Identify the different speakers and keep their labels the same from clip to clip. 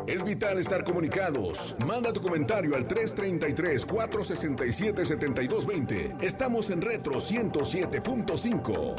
Speaker 1: Es vital estar comunicados. Manda tu comentario al 333-467-7220. Estamos en Retro 107.5.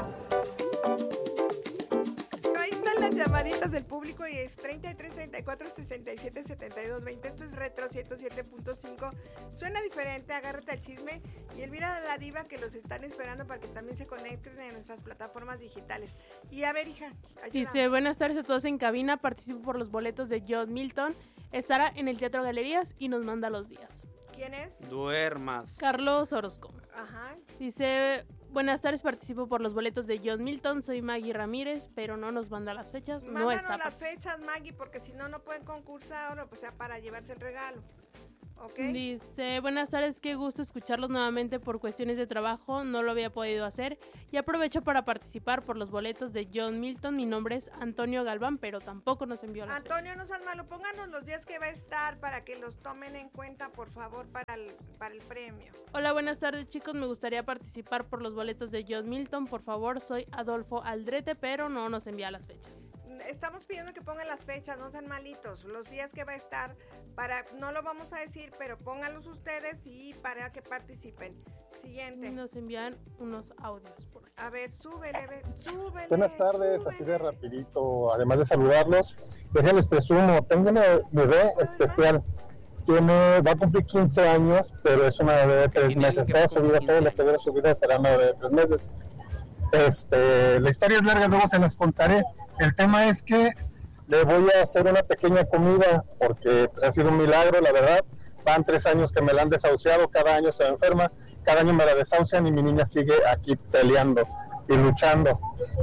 Speaker 2: Ahí están las llamaditas del público y es 33 34 67 72 20. Esto es Retro 107.5. Suena diferente, agárrate al chisme. Y Elvira la Diva, que los están esperando para que también se conecten en nuestras plataformas digitales. Y a ver, hija, ayuda.
Speaker 3: Dice, buenas tardes a todos en cabina, participo por los boletos de John Milton. Estará en el Teatro Galerías y nos manda los días.
Speaker 2: ¿Quién es?
Speaker 4: Duermas.
Speaker 3: Carlos Orozco.
Speaker 2: Ajá.
Speaker 3: Dice, buenas tardes, participo por los boletos de John Milton, soy Maggie Ramírez, pero no nos manda las fechas.
Speaker 2: Mándanos las fechas, Maggie, porque si no, no pueden concursar ahora, pues sea para llevarse el regalo. ¿Okay?
Speaker 3: Dice, buenas tardes, qué gusto escucharlos nuevamente por cuestiones de trabajo, no lo había podido hacer y aprovecho para participar por los boletos de John Milton. Mi nombre es Antonio Galván, pero tampoco nos envió las fechas.
Speaker 2: Antonio, no seas malo, pónganos los días que va a estar para que los tomen en cuenta, por favor, para el premio.
Speaker 3: Hola, buenas tardes, chicos, me gustaría participar por los boletos de John Milton, por favor, soy Adolfo Aldrete, pero no nos envía las fechas.
Speaker 2: Estamos pidiendo que pongan las fechas, no sean malitos, los días que va a estar, no lo vamos a decir, pero pónganlos ustedes y para que participen. Siguiente.
Speaker 3: Nos envían unos audios por ahí.
Speaker 2: A ver, súbele.
Speaker 5: Buenas tardes, súbele. Así de rapidito, además de saludarlos, déjenles presumo, tengo una bebé especial, va a cumplir 15 años, pero es una bebé de 3 meses, toda su vida, todo lo que dure su vida será una bebé de 3 meses. La historia es larga, luego se las contaré. El tema es que le voy a hacer una pequeña comida porque pues, ha sido un milagro, la verdad. Van 3 años que me la han desahuciado, cada año se enferma, cada año me la desahucian y mi niña sigue aquí peleando y luchando.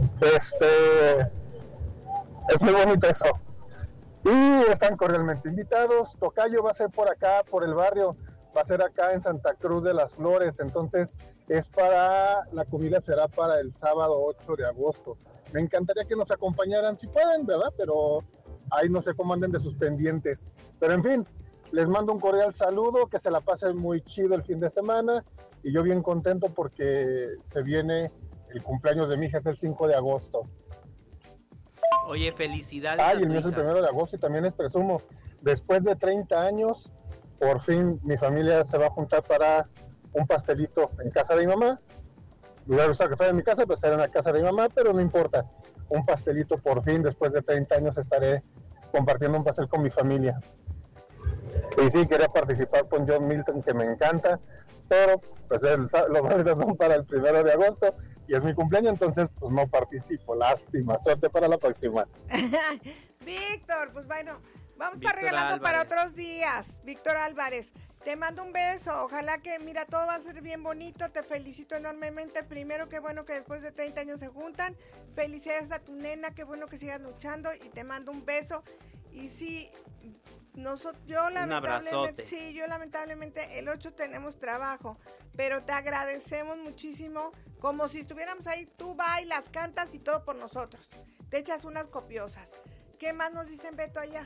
Speaker 5: Es muy bonito eso. Y están cordialmente invitados. Tocayo va a ser por acá, por el barrio, va a ser acá en Santa Cruz de las Flores, entonces la comida será para el sábado 8 de agosto. Me encantaría que nos acompañaran, si pueden, ¿verdad? Pero ahí no sé cómo anden de sus pendientes. Pero en fin, les mando un cordial saludo, que se la pasen muy chido el fin de semana, y yo bien contento porque se viene el cumpleaños de mi hija, es el 5 de agosto.
Speaker 4: Oye, felicidades.
Speaker 5: Y el mío es el 1 de agosto y también les presumo, después de 30 años, por fin mi familia se va a juntar para un pastelito en casa de mi mamá. Me hubiera gustado que fuera en mi casa, pues era en la casa de mi mamá, pero no importa. Un pastelito por fin, después de 30 años estaré compartiendo un pastel con mi familia. Y sí, quería participar con John Milton, que me encanta, pero pues los boletos son para el 1 de agosto y es mi cumpleaños, entonces pues no participo. Lástima, suerte para la próxima.
Speaker 2: Víctor, pues bueno, vamos a
Speaker 4: Víctor
Speaker 2: estar regalando
Speaker 4: Álvarez.
Speaker 2: para otros días. Víctor Álvarez, te mando un beso. Ojalá que, mira, todo va a ser bien bonito. Te felicito enormemente. Primero, qué bueno que después de 30 años se juntan. Felicidades a tu nena, qué bueno que sigas luchando y te mando un beso. Y sí, yo lamentablemente el 8 tenemos trabajo, pero te agradecemos muchísimo, como si estuviéramos ahí, tú bailas, cantas y todo por nosotros. Te echas unas copiosas. ¿Qué más nos dicen, Beto, allá?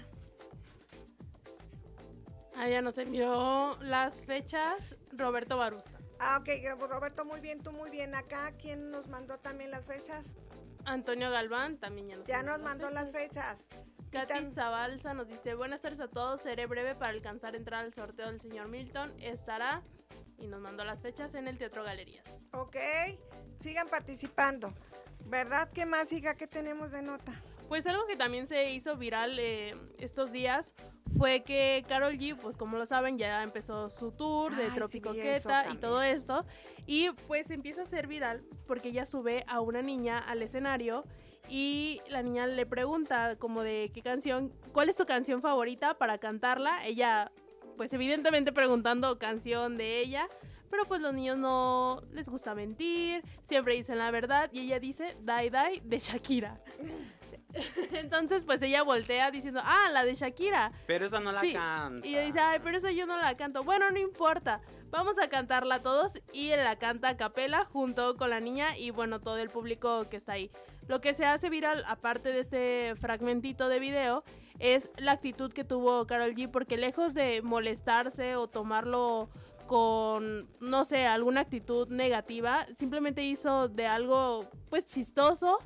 Speaker 3: Allá nos envió las fechas Roberto Barusta.
Speaker 2: Ok, Roberto, muy bien, tú muy bien. Acá, ¿quién nos mandó también las fechas?
Speaker 3: Antonio Galván también
Speaker 2: ya nos mandó las fechas.
Speaker 3: Katy Zabalza nos dice, buenas tardes a todos, seré breve para alcanzar a entrar al sorteo del señor Milton, estará, y nos mandó las fechas, en el Teatro Galerías.
Speaker 2: Ok, sigan participando, ¿verdad? ¿Qué más, hija? ¿Qué tenemos de nota?
Speaker 3: Pues algo que también se hizo viral estos días fue que Karol G, pues como lo saben, ya empezó su tour de Tropicoqueta y todo esto, y pues empieza a ser viral porque ella sube a una niña al escenario y la niña le pregunta como de qué canción, ¿cuál es tu canción favorita para cantarla? Ella, pues evidentemente preguntando canción de ella, pero pues los niños no les gusta mentir, siempre dicen la verdad y ella dice Die Die de Shakira. Entonces pues ella voltea diciendo, la de Shakira.
Speaker 4: Pero esa no la canta.
Speaker 3: Y ella dice, pero esa yo no la canto. Bueno, no importa, vamos a cantarla todos. Y él la canta a capela junto con la niña y bueno, todo el público que está ahí. Lo que se hace viral, aparte de este fragmentito de video, es la actitud que tuvo Karol G, porque lejos de molestarse o tomarlo con, no sé, alguna actitud negativa, simplemente hizo de algo pues chistoso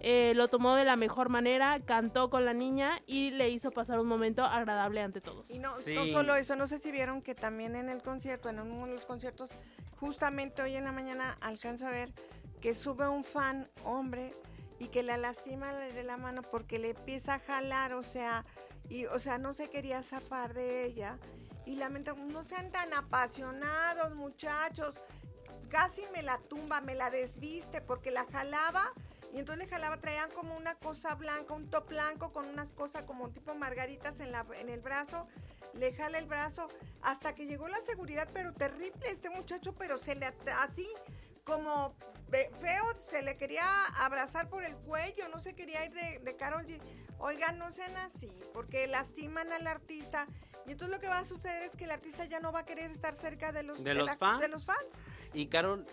Speaker 3: lo tomó de la mejor manera, cantó con la niña y le hizo pasar un momento agradable ante todos.
Speaker 2: Y no solo eso, no sé si vieron que también en el concierto, en uno de los conciertos, justamente hoy en la mañana alcanzo a ver que sube un fan, hombre, y que la lastima de la mano porque le empieza a jalar, o sea, no se quería zafar de ella. Y lamento, no sean tan apasionados, muchachos. Casi me la tumba, me la desviste porque la jalaba. Y entonces le jalaba, traían como una cosa blanca, un top blanco con unas cosas como tipo margaritas en el brazo. Le jala el brazo hasta que llegó la seguridad, pero terrible este muchacho, pero se le así como feo, se le quería abrazar por el cuello, no se quería ir de Karol G. Oigan, no sean así, porque lastiman al artista. Y entonces lo que va a suceder es que el artista ya no va a querer estar cerca de los fans.
Speaker 4: Y Karol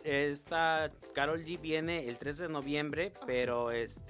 Speaker 4: G viene el 13 de noviembre, pero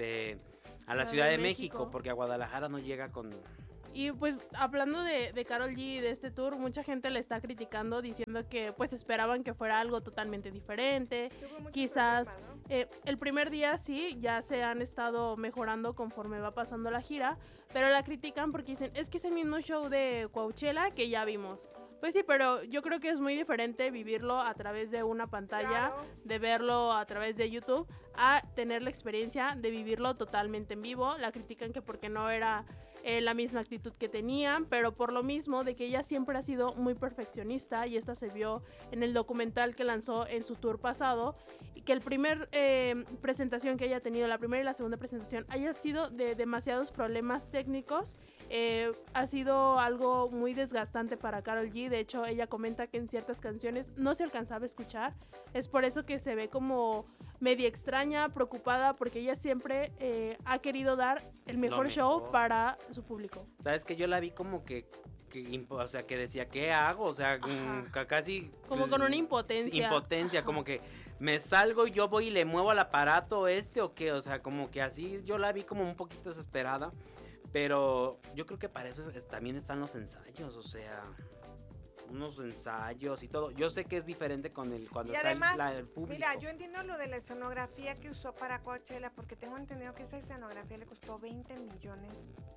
Speaker 4: a la Ciudad de México, porque a Guadalajara no llega con...
Speaker 3: Y pues hablando de Karol G y de este tour, mucha gente le está criticando diciendo que pues esperaban que fuera algo totalmente diferente. Quizás el primer día sí, ya se han estado mejorando conforme va pasando la gira, pero la critican porque dicen, es que es el mismo show de Coachella que ya vimos. Pues sí, pero yo creo que es muy diferente vivirlo a través de una pantalla, claro, de verlo a través de YouTube, a tener la experiencia de vivirlo totalmente en vivo. La critican que porque no era la misma actitud que tenían, pero por lo mismo de que ella siempre ha sido muy perfeccionista, y esta se vio en el documental que lanzó en su tour pasado, y que el primer presentación que haya tenido, la primera y la segunda presentación, haya sido de demasiados problemas técnicos. Ha sido algo muy desgastante para Karol G. De hecho, ella comenta que en ciertas canciones no se alcanzaba a escuchar. Es por eso que se ve como media extraña, preocupada, porque ella siempre ha querido dar el mejor show para su público.
Speaker 4: Sabes que yo la vi como que o sea, que decía, ¿qué hago? O sea, casi...
Speaker 3: Como con una impotencia.
Speaker 4: Impotencia, como que me salgo y yo voy y le muevo al aparato o qué, o sea, como que así yo la vi como un poquito desesperada. Pero yo creo que para eso también están los ensayos, o sea, unos ensayos y todo. Yo sé que es diferente cuando
Speaker 2: además,
Speaker 4: está el público.
Speaker 2: Mira, yo entiendo lo de la escenografía que usó para Coachella, porque tengo entendido que esa escenografía le costó $20 millones.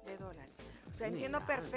Speaker 2: O sea, entiendo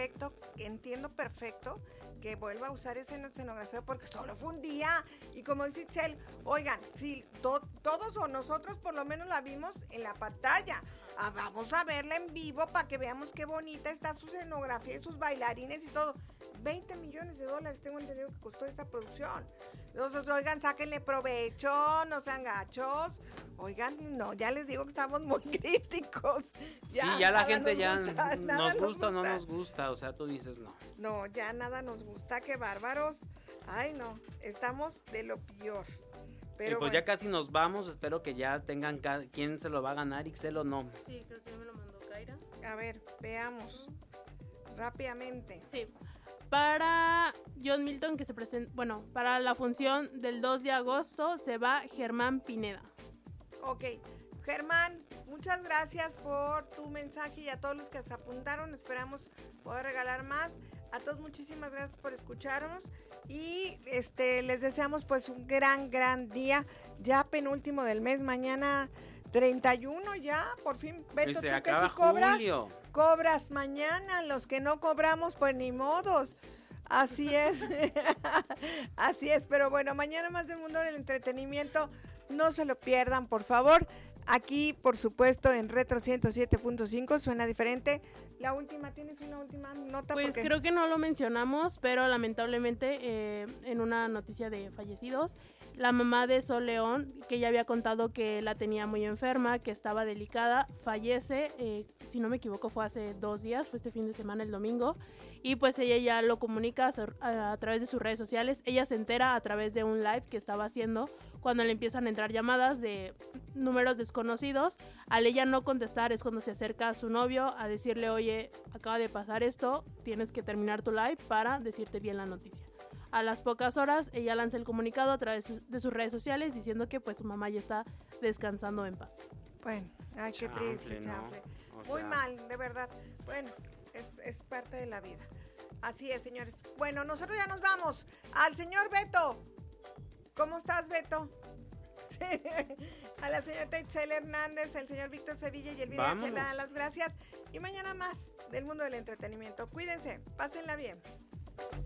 Speaker 2: perfecto que vuelva a usar esa escenografía porque solo fue un día. Y como dice Itzel, oigan, si todos o nosotros por lo menos la vimos en la pantalla, vamos a verla en vivo para que veamos qué bonita está su escenografía y sus bailarines y todo. $20 millones tengo entendido que costó esta producción. Entonces, oigan, sáquenle provecho, no sean gachos. Oigan, no, ya les digo que estamos muy críticos.
Speaker 4: Ya la gente nos gusta o no nos gusta, o sea, tú dices no.
Speaker 2: No, ya nada nos gusta, qué bárbaros. Ay, no, estamos de lo peor. Pero
Speaker 4: y pues ya casi nos vamos, espero que ya tengan quién se lo va a ganar, Ixel o no.
Speaker 3: Sí, creo que ya me lo mandó Kaira.
Speaker 2: A ver, veamos rápidamente.
Speaker 3: Sí. Para John Milton, que se presenta, para la función del 2 de agosto se va Germán Pineda.
Speaker 2: Ok, Germán, muchas gracias por tu mensaje y a todos los que se apuntaron, esperamos poder regalar más. A todos muchísimas gracias por escucharnos y les deseamos pues un gran día, ya penúltimo del mes, mañana 31 ya, por fin. Beto,
Speaker 4: se
Speaker 2: tú
Speaker 4: acaba
Speaker 2: que sí cobras,
Speaker 4: julio.
Speaker 2: Cobras mañana, los que no cobramos pues ni modos. Así es, así es, pero bueno, mañana más del mundo del entretenimiento, no se lo pierdan, por favor. Aquí, por supuesto, en Retro 107.5 suena diferente. La última, ¿tienes una última nota?
Speaker 3: Pues creo que no lo mencionamos, pero lamentablemente en una noticia de fallecidos, la mamá de Sol León, que ya había contado que la tenía muy enferma, que estaba delicada, fallece, si no me equivoco fue hace 2 días, fue este fin de semana, el domingo, y pues ella ya lo comunica a través de sus redes sociales. Ella se entera a través de un live que estaba haciendo cuando le empiezan a entrar llamadas de números desconocidos. Al ella no contestar es cuando se acerca a su novio a decirle, oye, acaba de pasar esto, tienes que terminar tu live para decirte bien la noticia. A las pocas horas ella lanza el comunicado a través de sus redes sociales diciendo que pues su mamá ya está descansando en paz.
Speaker 2: Bueno, ay, qué triste, chanfle. Muy mal, de verdad. Bueno, es parte de la vida. Así es, señores. Bueno, nosotros ya nos vamos. Al señor Beto. ¿Cómo estás, Beto? Sí. A la señorita Itzel Hernández, el señor Víctor Sevilla y Elvira se le dan las gracias. Y mañana más del mundo del entretenimiento. Cuídense, pásenla bien.